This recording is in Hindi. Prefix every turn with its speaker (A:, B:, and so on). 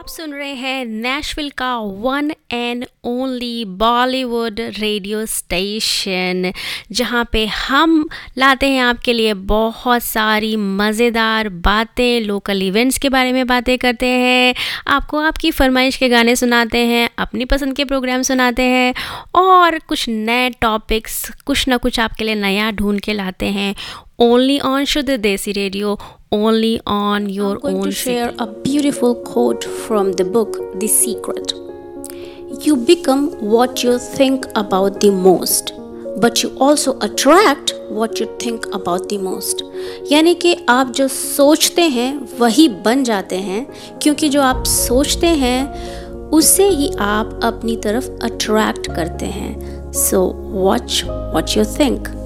A: सुन रहे हैं नेशविल का one and only Bollywood radio station, जहां पे हम लाते हैं आपके लिए बहुत सारी मज़ेदार बातें, लोकल इवेंट्स के बारे में बातें करते हैं, आपको आपकी फरमाइश के गाने सुनाते हैं, अपनी पसंद के प्रोग्राम सुनाते हैं और कुछ नए टॉपिक्स, कुछ ना कुछ आपके लिए नया ढूंढ के लाते हैं. Only on Shuddh Desi Radio, only on your
B: I'm going
A: own
B: to share
A: city.
B: a beautiful quote from the book The Secret. You become what you think about the most, but you also attract what you think about the most. यानी कि आप जो सोचते हैं वही बन जाते हैं, क्योंकि जो आप सोचते हैं उससे ही आप अपनी तरफ अट्रैक्ट करते हैं. So watch what you think.